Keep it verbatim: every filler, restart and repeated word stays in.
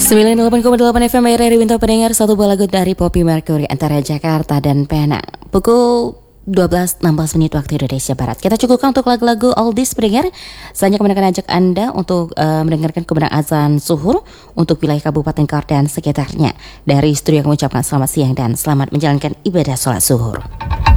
sembilan puluh delapan koma delapan F M R R I Winter pendengar, satu buah lagu dari Poppy Mercury antara Jakarta dan Penang. Pukul dua belas enam belas menit waktu Indonesia Barat. Kita cukupkan untuk lagu-lagu oldies pendengar. Saya akan ajak Anda untuk uh, mendengarkan kebenaran azan zuhur untuk wilayah Kabupaten Kaur dan sekitarnya. Dari studio yang mengucapkan selamat siang dan selamat menjalankan ibadah sholat zuhur.